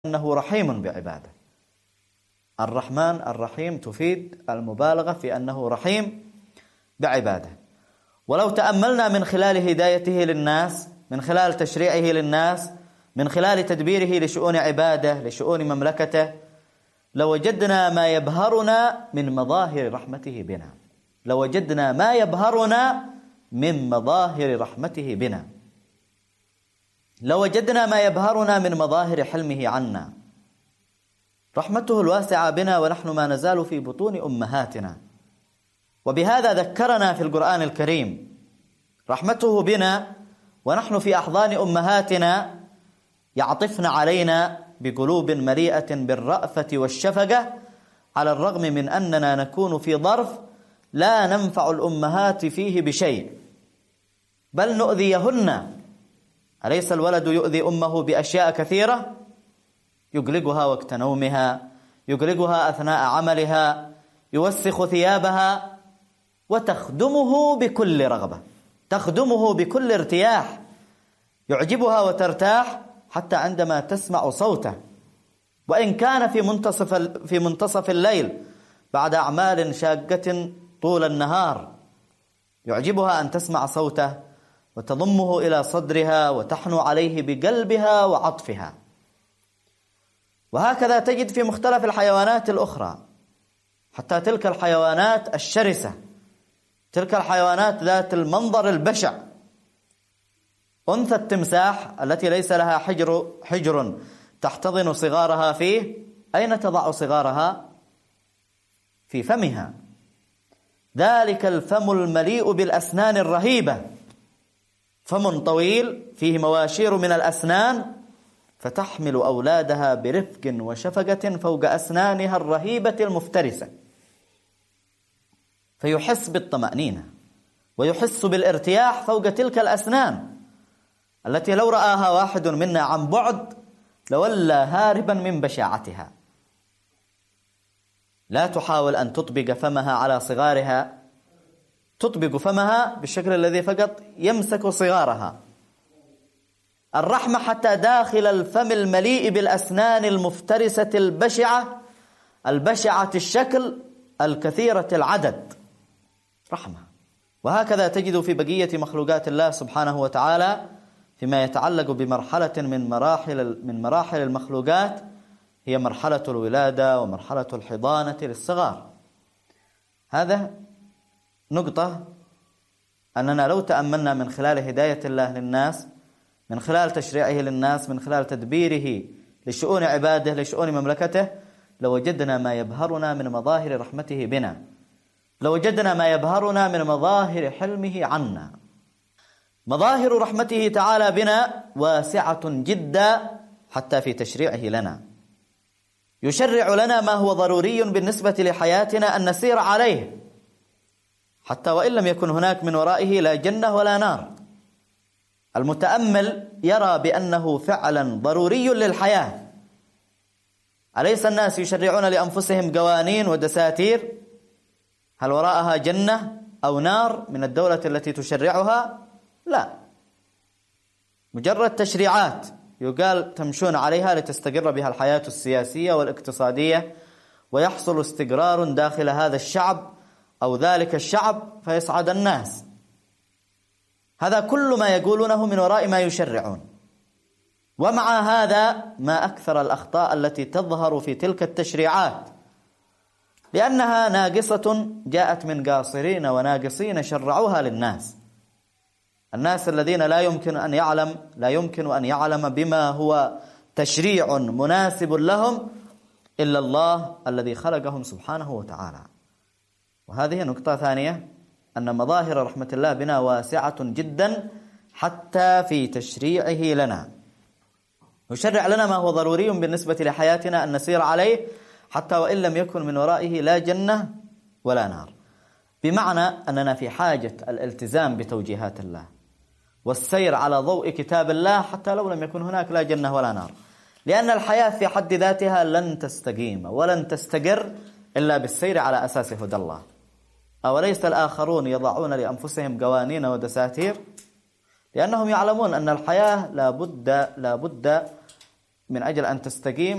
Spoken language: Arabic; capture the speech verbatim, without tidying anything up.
أنه رحيم بعباده. الرحمن الرحيم تفيد المبالغة في أنه رحيم بعباده. ولو تأملنا من خلال هدايته للناس، من خلال تشريعه للناس، من خلال تدبيره لشؤون عباده، لشؤون مملكته، لوجدنا ما يبهرنا من مظاهر رحمته بنا، لوجدنا ما يبهرنا من مظاهر رحمته بنا، لوجدنا ما يبهرنا من مظاهر حلمه عنا. رحمته الواسعة بنا ونحن ما نزال في بطون أمهاتنا. وبهذا ذكرنا في القرآن الكريم. رحمته بنا ونحن في أحضان أمهاتنا يعطفن علينا بقلوب مليئة بالرأفة والشفقة، على الرغم من أننا نكون في ظرف لا ننفع الأمهات فيه بشيء، بل نؤذيهن. أليس الولد يؤذي أمه بأشياء كثيرة؟ يقلقها وقت نومها، يقلقها أثناء عملها، يوسخ ثيابها، وتخدمه بكل رغبة، تخدمه بكل ارتياح، يعجبها وترتاح حتى عندما تسمع صوته، وإن كان في منتصف في منتصف الليل بعد أعمال شاقة طول النهار، يعجبها أن تسمع صوته وتضمه إلى صدرها وتحنو عليه بقلبها وعطفها. وهكذا تجد في مختلف الحيوانات الأخرى، حتى تلك الحيوانات الشرسة، تلك الحيوانات ذات المنظر البشع. أنثى التمساح التي ليس لها حجر حجر تحتضن صغارها فيه، أين تضع صغارها؟ في فمها، ذلك الفم المليء بالأسنان الرهيبة، فم طويل فيه مواشير من الأسنان، فتحمل أولادها برفق وشفقة فوق أسنانها الرهيبة المفترسة، فيحس بالطمأنينة ويحس بالارتياح فوق تلك الأسنان التي لو رآها واحد منا عن بعد لولى هاربا من بشاعتها. لا تحاول أن تطبق فمها على صغارها، تطبق فمها بالشكل الذي فقط يمسك صغارها. الرحمة حتى داخل الفم المليء بالأسنان المفترسة البشعة، البشعة الشكل، الكثيرة العدد، رحمة. وهكذا تجد في بقية مخلوقات الله سبحانه وتعالى فيما يتعلق بمرحلة من مراحل من مراحل المخلوقات، هي مرحلة الولادة ومرحلة الحضانة للصغار. هذا نقطة أننا لو تأملنا من خلال هداية الله للناس، من خلال تشريعه للناس، من خلال تدبيره لشؤون عباده، لشؤون مملكته، لوجدنا ما يبهرنا من مظاهر رحمته بنا، لوجدنا ما يبهرنا من مظاهر حلمه عنا. مظاهر رحمته تعالى بنا واسعة جدا حتى في تشريعه لنا. يشرع لنا ما هو ضروري بالنسبة لحياتنا أن نسير عليه، حتى وإن لم يكن هناك من ورائه لا جنة ولا نار. المتأمل يرى بأنه فعلا ضروري للحياة. أليس الناس يشرعون لأنفسهم قوانين ودساتير؟ هل وراءها جنة أو نار من الدولة التي تشرعها؟ لا، مجرد تشريعات يقال تمشون عليها لتستقر بها الحياة السياسية والاقتصادية، ويحصل استقرار داخل هذا الشعب أو ذلك الشعب فيسعد الناس. هذا كل ما يقولونه من وراء ما يشرعون. ومع هذا ما أكثر الأخطاء التي تظهر في تلك التشريعات، لأنها ناقصة جاءت من قاصرين وناقصين شرعوها للناس. الناس الذين لا يمكن أن يعلم لا يمكن أن يعلم بما هو تشريع مناسب لهم إلا الله الذي خلقهم سبحانه وتعالى. وهذه نقطة ثانية، أن مظاهر رحمة الله بنا واسعة جدا حتى في تشريعه لنا. يشرع لنا ما هو ضروري بالنسبة لحياتنا أن نسير عليه، حتى وإن لم يكن من ورائه لا جنة ولا نار. بمعنى أننا في حاجة الالتزام بتوجيهات الله والسير على ضوء كتاب الله، حتى لو لم يكن هناك لا جنة ولا نار، لأن الحياة في حد ذاتها لن تستقيم ولن تستقر إلا بالسير على أساس هدى الله. أوليس الآخرون يضعون لأنفسهم قوانين ودساتير؟ لأنهم يعلمون أن الحياة لا بد لا بد من أجل أن تستقيم